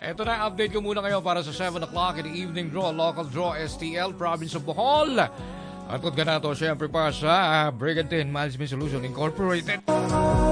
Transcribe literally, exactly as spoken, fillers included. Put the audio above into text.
Ito na, update ko muna kayo para sa seven o'clock in the evening draw, local draw, S T L, Province of Bohol. At kung ganito, syempre para sa Brigantine Management Solution Incorporated.